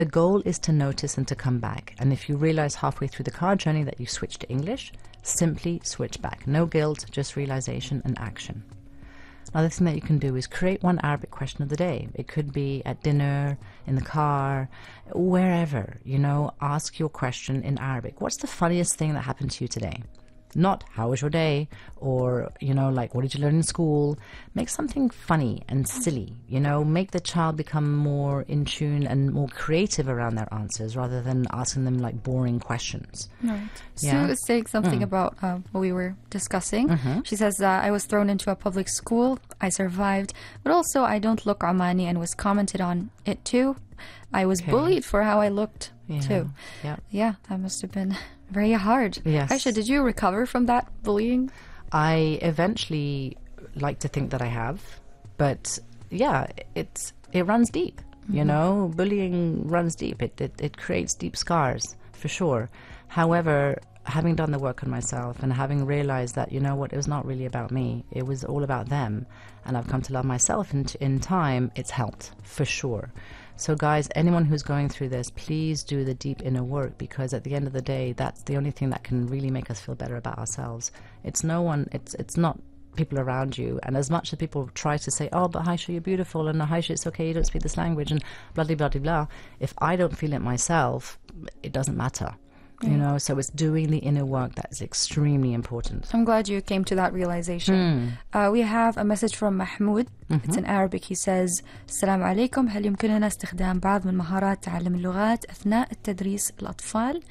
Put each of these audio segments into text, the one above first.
The goal is to notice and to come back. And if you realize halfway through the car journey that you switched to English, simply switch back. No guilt, just realization and action. Another thing that you can do is create one Arabic question of the day. It could be at dinner, in the car, wherever, ask your question in Arabic. What's the funniest thing that happened to you today? Not, how was your day? Or, what did you learn in school? Make something funny and silly, make the child become more in tune and more creative around their answers rather than asking them boring questions. Right. Yeah? Sue is saying something about what we were discussing. She says, I was thrown into a public school. I survived. But also, I don't look Omani and was commented on it too. I was bullied for how I looked too. Yeah, that must have been very hard. Yes. Aisha, did you recover from that bullying? I eventually like to think that I have, but yeah, it runs deep. Bullying runs deep. It creates deep scars for sure. However, having done the work on myself and having realized that it was not really about me, it was all about them, and I've come to love myself in time, it's helped for sure. So guys, anyone who's going through this, please do the deep inner work, because at the end of the day, that's the only thing that can really make us feel better about ourselves. It's not people around you. And as much as people try to say, oh, but Aisha, you're beautiful, and Aisha, it's okay, you don't speak this language, and blah, blah, blah, blah, if I don't feel it myself, it doesn't matter. So it's doing the inner work that's extremely important. I'm glad you came to that realization. We have a message from Mahmoud. It's in Arabic. He says, السلام عليكم. هل يمكننا استخدام بعض من مهارات تعلم اللغات أثناء التدريس الأطفال؟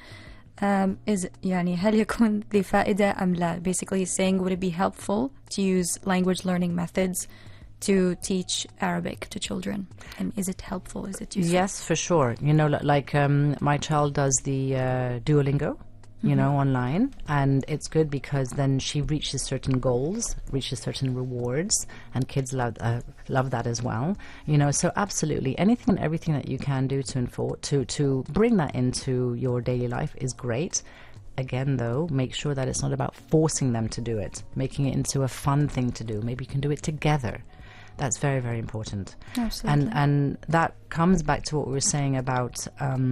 هل يكون ذي فائدة أم لا? Basically, he's saying, would it be helpful to use language learning methods to teach Arabic to children? And is it helpful? Is it useful? Yes, for sure. My child does the Duolingo, online, and it's good because then she reaches certain goals, reaches certain rewards, and kids love that as well. So absolutely, anything and everything that you can do to bring that into your daily life is great. Again, though, make sure that it's not about forcing them to do it, making it into a fun thing to do. Maybe you can do it together. That's very, very important. Absolutely. And that comes back to what we were saying about,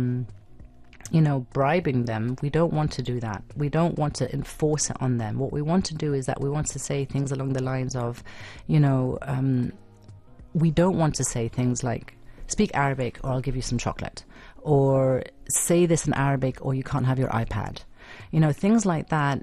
bribing them. We don't want to do that. We don't want to enforce it on them. What we want to do is that we want to say things along the lines of, we don't want to say things like, speak Arabic or I'll give you some chocolate, or say this in Arabic or you can't have your iPad. Things like that.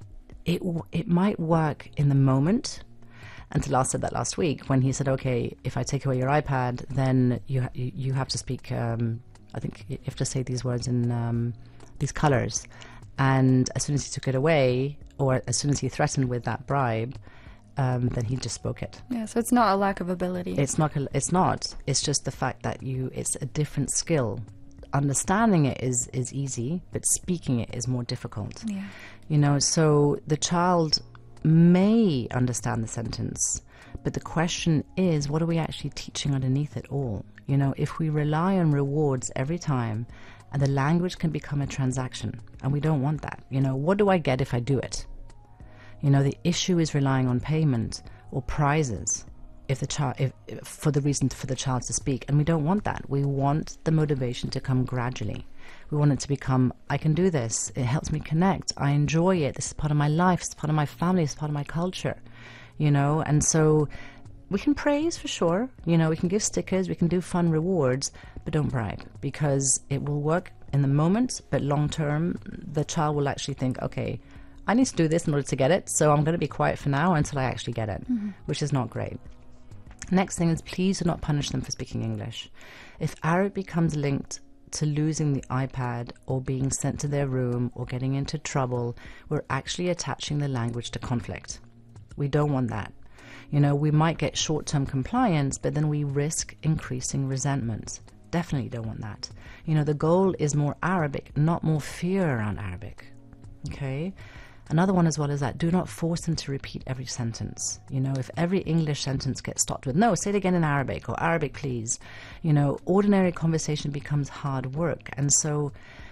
It might work in the moment. And Talal said that last week when he said, okay, if I take away your iPad, then you have to speak, I think you have to say these words in these colors. And as soon as he took it away, or as soon as he threatened with that bribe, then he just spoke it. Yeah, so it's not a lack of ability. It's not. It's just the fact that it's a different skill. Understanding it is easy, but speaking it is more difficult. Yeah. So the child may understand the sentence, but the question is, what are we actually teaching underneath it all? If we rely on rewards every time, and the language can become a transaction, and we don't want that. What do I get if I do it? The issue is relying on payment or prizes for the reason for the child to speak, and we don't want that. We want the motivation to come gradually. We want it to become, I can do this, it helps me connect, I enjoy it, this is part of my life, it's part of my family, it's part of my culture, and so we can praise for sure, we can give stickers, we can do fun rewards, but don't bribe, because it will work in the moment, but long term, the child will actually think, okay, I need to do this in order to get it, so I'm going to be quiet for now until I actually get it, which is not great. Next thing is, please do not punish them for speaking English. If Arabic becomes linked to losing the iPad or being sent to their room or getting into trouble, we're actually attaching the language to conflict. We don't want that. We might get short-term compliance, but then we risk increasing resentment. Definitely don't want that. The goal is more Arabic, not more fear around Arabic. Okay? Another one as well is that do not force them to repeat every sentence. If every English sentence gets stopped with, no, say it again in Arabic, or Arabic please, ordinary conversation becomes hard work. And so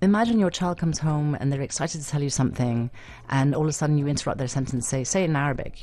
imagine your child comes home and they're excited to tell you something, and all of a sudden you interrupt their sentence, say it in Arabic.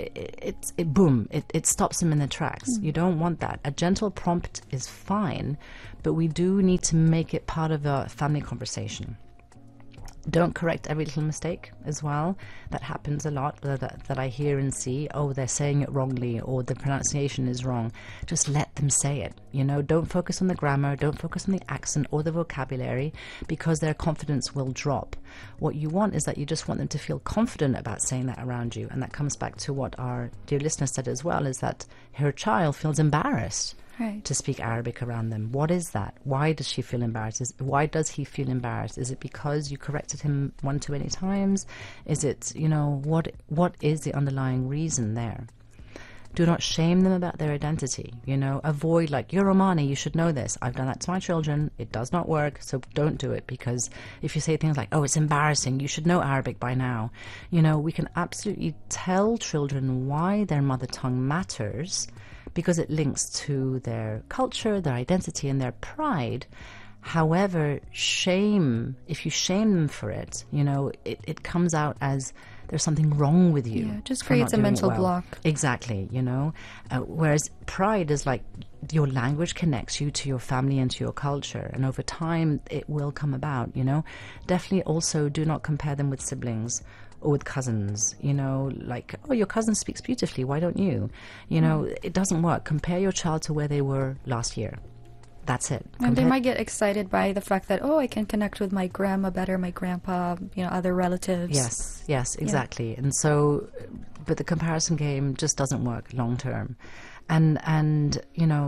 It stops them in their tracks. You don't want that. A gentle prompt is fine, but we do need to make it part of a family conversation. Don't correct every little mistake as well. That happens a lot, that I hear and see. Oh, they're saying it wrongly, or the pronunciation is wrong. Just let them say it. Don't focus on the grammar, don't focus on the accent or the vocabulary, because their confidence will drop. What you want is that you just want them to feel confident about saying that around you. And that comes back to what our dear listener said as well, is that her child feels embarrassed. Right. To speak Arabic around them. What is that? Why does she feel embarrassed? Why does he feel embarrassed? Is it because you corrected him one too many times? Is it, what is the underlying reason there? Do not shame them about their identity. Avoid you're Omani, you should know this. I've done that to my children. It does not work, so don't do it, because if you say things like, oh, it's embarrassing, you should know Arabic by now. We can absolutely tell children why their mother tongue matters, because it links to their culture, their identity, and their pride. However, if you shame them for it, it comes out as there's something wrong with you. Yeah, just creates a mental block. Exactly, whereas pride is your language connects you to your family and to your culture, and over time it will come about, Definitely also do not compare them with siblings or with cousins, oh, your cousin speaks beautifully, why don't you? It doesn't work. Compare your child to where they were last year. That's it. And they might get excited by the fact that, oh, I can connect with my grandma better, my grandpa, other relatives. Yes, exactly. Yeah. And so, but the comparison game just doesn't work long term. And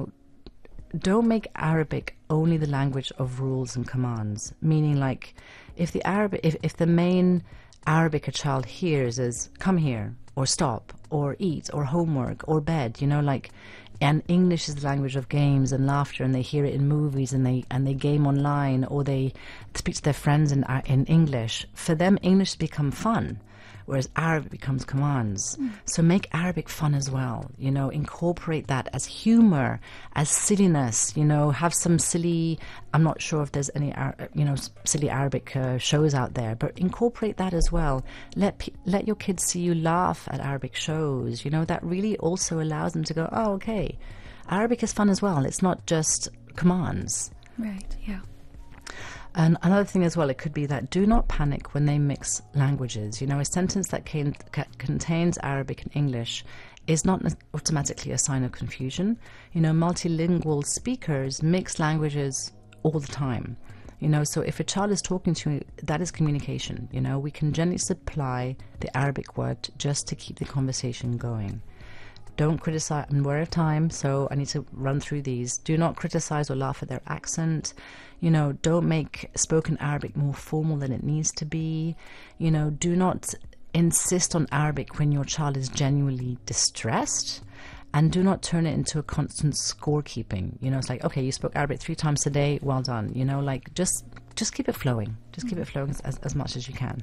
don't make Arabic only the language of rules and commands, meaning if the main Arabic a child hears is come here, or stop, or eat, or homework, or bed, and English is the language of games and laughter, and they hear it in movies, and they game online, or they speak to their friends in English. For them, English has become fun, whereas Arabic becomes commands. So make Arabic fun as well. Incorporate that as humor, as silliness. Have some silly. I'm not sure if there's any silly Arabic shows out there, but incorporate that as well. Let your kids see you laugh at Arabic shows. That really also allows them to go, oh, okay, Arabic is fun as well. It's not just commands. Right. Yeah. And another thing as well, it could be that do not panic when they mix languages. A sentence that contains Arabic and English is not automatically a sign of confusion. Multilingual speakers mix languages all the time. So if a child is talking to you, that is communication. We can gently supply the Arabic word just to keep the conversation going. Don't criticize, and we're out of time, so I need to run through these. Do not criticize or laugh at their accent. Don't make spoken Arabic more formal than it needs to be. Do not insist on Arabic when your child is genuinely distressed. And do not turn it into a constant scorekeeping. It's okay, you spoke Arabic 3 times today, well done. Just keep it flowing. Just keep it flowing as much as you can.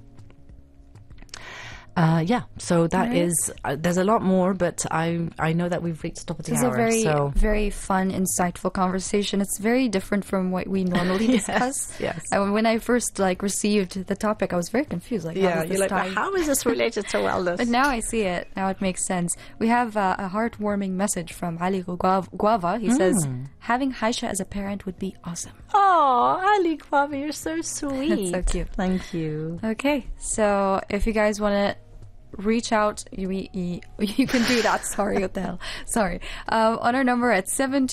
So that is, there's a lot more, but I know that we've reached the top of the hour. This is a very, very fun, insightful conversation. It's very different from what we normally discuss. Yes. When I first received the topic, I was very confused. How is this related to wellness? But now I see it. Now it makes sense. We have a heartwarming message from Ali Guava. He says, having Haisha as a parent would be awesome. Oh, Ali Guava, you're so sweet. That's so cute. Thank you. Okay, so if you guys want to reach out, you can do that. Sorry, what the hell? Sorry. On our number at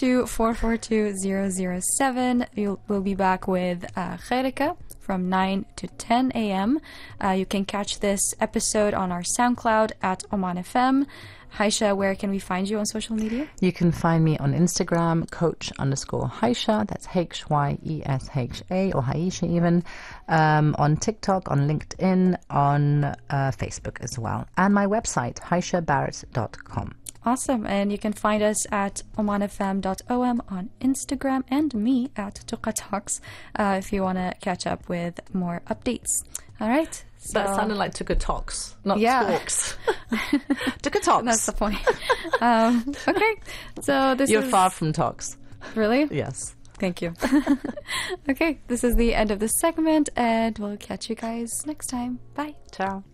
72442-007. We'll be back with Khairika from 9 to 10 a.m. You can catch this episode on our SoundCloud at Oman FM. Haisha, where can we find you on social media? You can find me on Instagram, coach_Haisha. That's Hyesha, or Haisha even. On TikTok, on LinkedIn, on Facebook as well. And my website, haishabarrett.com. Awesome. And you can find us at omanfm.om on Instagram, and me at Tuqa Talks if you want to catch up with more updates. All right. So, that sounded like Tuqa Talks, not talks. Tuqa Talks. That's the point. Okay. So You're far from talks. Really? Yes. Thank you. Okay, this is the end of this segment, and we'll catch you guys next time. Bye. Ciao.